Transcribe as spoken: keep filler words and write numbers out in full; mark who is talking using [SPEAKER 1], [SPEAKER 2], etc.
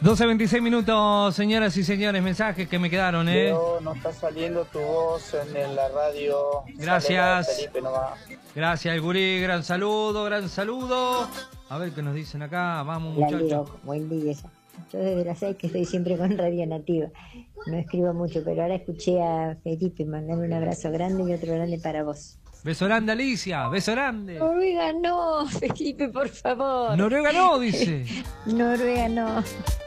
[SPEAKER 1] doce veintiséis minutos, señoras y señores, mensajes que me quedaron, ¿eh?
[SPEAKER 2] Leo, no está saliendo tu voz en la radio.
[SPEAKER 1] Gracias.
[SPEAKER 2] Felipe nomás.
[SPEAKER 1] Gracias, el gurí, gran saludo, gran saludo. A ver qué nos dicen acá, vamos
[SPEAKER 3] La
[SPEAKER 1] muchachos.
[SPEAKER 3] Leo, buen día. Yo desde las seis que estoy siempre con Radio Nativa. No escribo mucho, pero ahora escuché a Felipe mandar un abrazo grande y otro grande para vos.
[SPEAKER 1] Beso grande, Alicia, beso grande.
[SPEAKER 3] Noruega no, Felipe, por favor.
[SPEAKER 1] Noruega no, dice.
[SPEAKER 3] Noruega no.